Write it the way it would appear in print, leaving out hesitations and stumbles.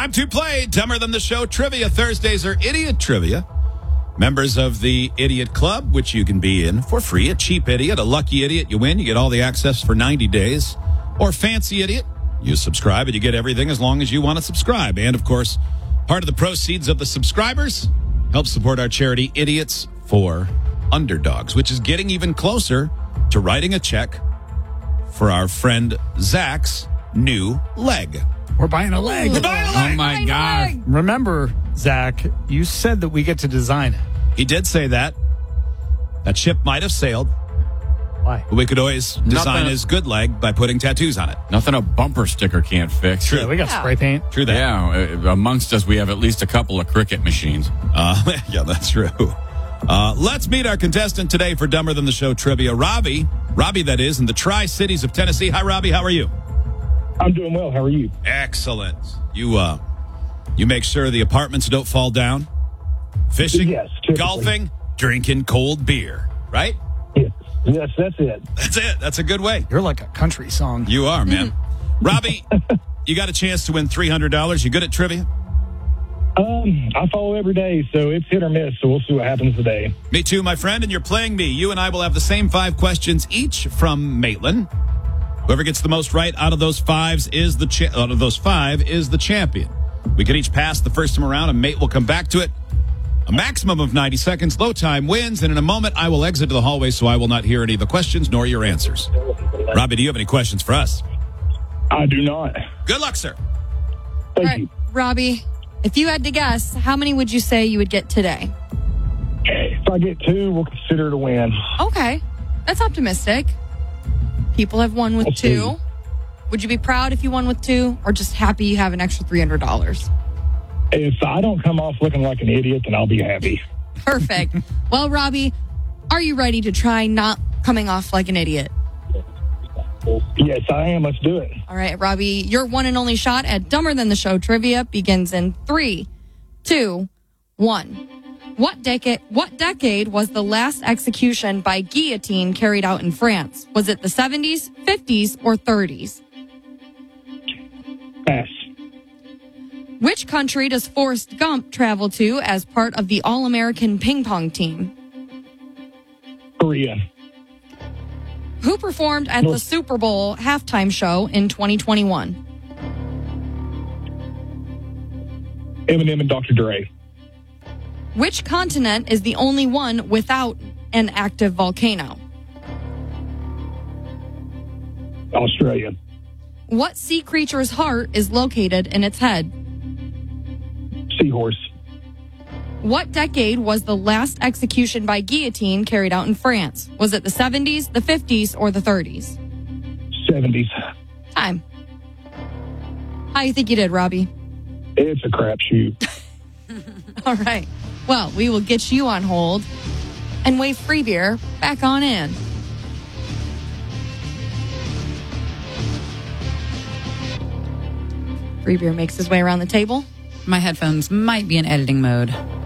Time to play Dumber Than the Show Trivia. Thursdays are Idiot Trivia. Members of the Idiot Club, which you can be in for free. A Cheap Idiot, a Lucky Idiot, you win. You get all the access for 90 days. Or Fancy Idiot, you subscribe and you get everything as long as you want to subscribe. And, of course, part of the proceeds of the subscribers help support our charity Idiots for Underdogs, which is getting even closer to writing a check for our friend Zach's new leg. We're buying a leg. We're buying a leg. Oh, my God. Remember, Zach, you said that we get to design it. He did say that. That ship might have sailed. Why? But we could always design Nothing. his good leg by putting tattoos on it. Nothing a bumper sticker can't fix. True. Yeah, we got spray paint. True that. Yeah, amongst us, we have at least a couple of cricket machines. Yeah, that's true. Let's meet our contestant today for Dumber Than the Show Trivia. Robbie, that is, in the Tri-Cities of Tennessee. Hi, Robbie. How are you? I'm doing well. How are you? Excellent. You make sure the apartments don't fall down. Fishing, Yes, typically. golfing, drinking cold beer. Right? Yes, that's it. That's it. That's a good way. You're like a country song. You are, man. Robbie, you got a chance to win $300. You good at trivia? I follow every day, so it's hit or miss. So we'll see what happens today. Me too, my friend, and you're playing me. You and I will have the same 5 questions each from Maitland. Whoever gets the most right out of those 5 is the champion. We could each pass the first time around, and Mate will come back to it. A maximum of 90 seconds. Low time wins, and in a moment, I will exit to the hallway, so I will not hear any of the questions nor your answers. Robbie, do you have any questions for us? I do not. Good luck, sir. Thank All right, you. Robbie, if you had to guess, how many would you say you would get today? If I get 2, we'll consider it a win. Okay, that's optimistic. People have won with Let's see. 2. Would you be proud if you won with 2, or just happy you have an extra $300? If I don't come off looking like an idiot, then I'll be happy. Perfect. Well, Robbie, are you ready to try not coming off like an idiot? Yes, I am. Let's do it. All right, Robbie, your one and only shot at Dumber Than the Show trivia begins in 3, 2, 1. What decade was the last execution by guillotine carried out in France? Was it the 70s, 50s, or 30s? Pass. Which country does Forrest Gump travel to as part of the All-American Ping Pong team? Korea. Who performed at the Super Bowl halftime show in 2021? Eminem and Dr. Dre. Which continent is the only one without an active volcano? Australia. What sea creature's heart is located in its head? Seahorse. What decade was the last execution by guillotine carried out in France? Was it the 70s, the 50s, or the 30s? 70s. Time. How you think you did, Robbie? It's a crapshoot. All right. Well, we will get you on hold and wave free beer back on in. Free beer makes his way around the table. My headphones might be in editing mode.